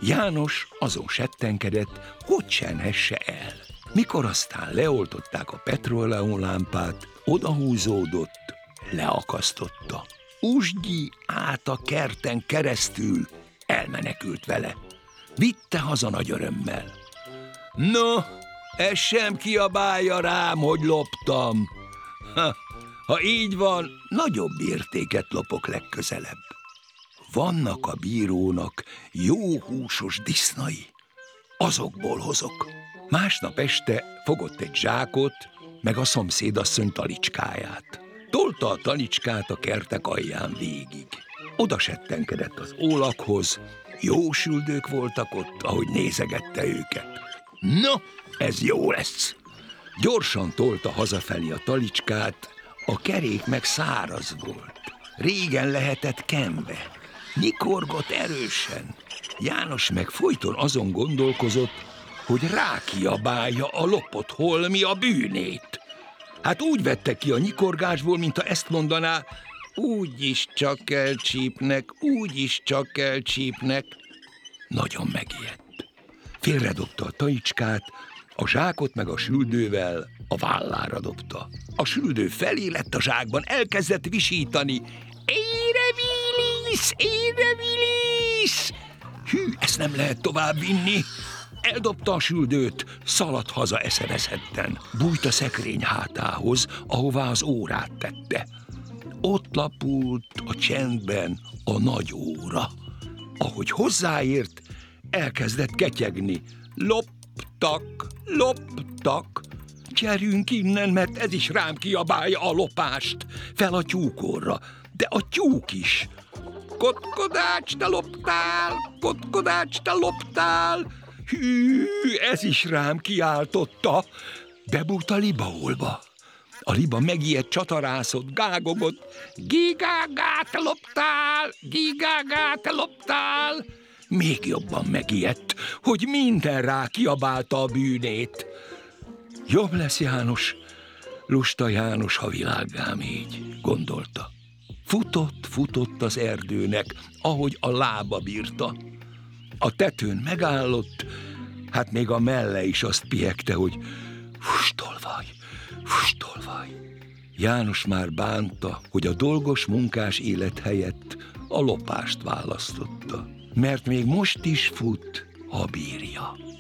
János azon settenkedett, hogy senhesse el. Mikor aztán leoltották a petróleumlámpát, odahúzódott, leakasztotta. Usgyi át a kerten keresztül, elmenekült vele. Vitte haza nagy örömmel. No, ez sem kiabálja rám, hogy loptam. Ha így van, nagyobb értéket lopok legközelebb. Vannak a bírónak jó húsos disznai, azokból hozok. Másnap este fogott egy zsákot, meg a szomszédasszony talicskáját. Tolta a talicskát a kertek alján végig. Oda settenkedett az ólakhoz, jó süldők voltak ott, ahogy nézegette őket. No, ez jó lesz! Gyorsan tolta hazafelé a talicskát, a kerék meg száraz volt. Régen lehetett kenve, nyikorgott erősen. János meg folyton azon gondolkozott, hogy rákiabálja a lopott holmi a bűnét. Hát úgy vette ki a nyikorgásból, mintha ezt mondaná, úgyis csak elcsípnek, úgyis csak elcsípnek. Nagyon megijedt. Félredobta a talicskát, a zsákot meg a süldővel a vállára dobta. A süldő felé lett a zsákban, elkezdett visítani. Érebilisz, érebilisz! Hű, ezt nem lehet tovább vinni. Eldobta a süldőt, szaladt haza eszereszetten. Bújt a szekrény hátához, ahová az órát tette. Ott lapult a csendben a nagy óra. Ahogy hozzáért, elkezdett ketyegni. Loptak, loptak. Gyerünk innen, mert ez is rám kiabálja a lopást. Fel a tyúkorra, de a tyúk is. Kotkodács, te loptál, kotkodács, te loptál. Hű, ez is rám kiáltotta. Bebújt a libaolba. A liba megijedt, csatarászott, gágogott. Gigágá, te loptál, gigágá, te loptál. Még jobban megijedt, hogy minden rá kiabálta a bűnét. Jobb lesz János, lusta János, ha világgá mégy, gondolta. Futott az erdőnek, ahogy a lába bírta. A tetőn megállott, hát még a melle is azt piegte, hogy fustolvaj, fustolvaj. János már bánta, hogy a dolgos munkás élet helyett a lopást választotta, mert még most is fut, ha bírja.